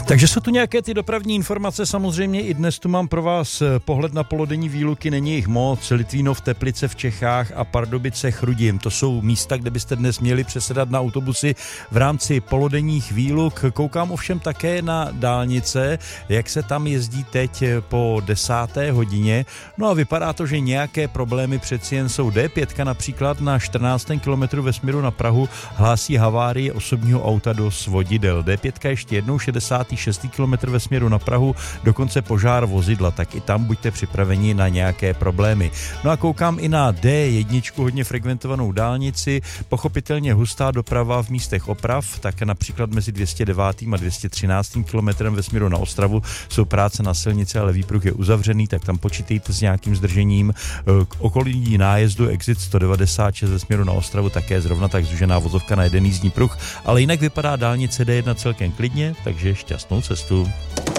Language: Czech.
Takže jsou tu nějaké ty dopravní informace, samozřejmě i dnes tu mám pro vás pohled na polodenní výluky, není jich moc, Litvínov, Teplice v Čechách a Pardubice, Chrudim. To jsou místa, kde byste dnes měli přesedat na autobusy v rámci polodenních výluk. Koukám ovšem také na dálnice, jak se tam jezdí teď po 10. hodině. No a vypadá to, že nějaké problémy přeci jen jsou. D5 například na 14. kilometru ve směru na Prahu hlásí havárii osobního auta do svodidel. D5 ještě jednou 66. kilometr ve směru na Prahu, dokonce požár vozidla, tak i tam buďte připraveni na nějaké problémy. No a koukám i na D1, hodně frekventovanou dálnici, pochopitelně hustá doprava v místech oprav, tak například mezi 209. a 213. kilometrem ve směru na Ostravu jsou práce na silnici, ale výpruh je uzavřený, tak tam počítejte s nějakým zdržením. K okolí nájezdu exit 196 ve směru na Ostravu také zrovna tak zúžená vozovka na jeden jízdní pruh, ale jinak vypadá dálnice D1 celkem klidně, takže šťastnou cestu.